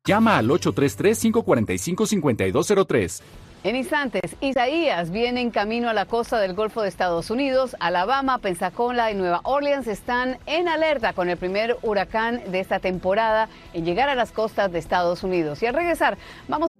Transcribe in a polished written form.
Llama al 833-545-5203. En instantes, Isaías viene en camino a la costa del Golfo de Estados Unidos. Alabama, Pensacola y Nueva Orleans están en alerta con el primer huracán de esta temporada en llegar a las costas de Estados Unidos. Y al regresar, vamos